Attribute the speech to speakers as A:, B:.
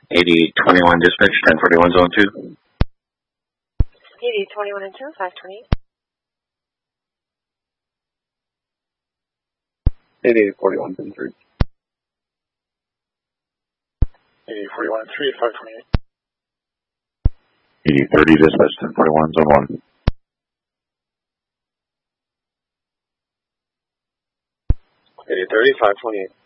A: 8021 dispatch, 1041 zone 2.
B: 8021 and 2, 528.
C: 8841 and 3.
D: 8041 and 3 at 528.
E: 8030 dispatch, 1041 zone 1.
C: 8030, 528.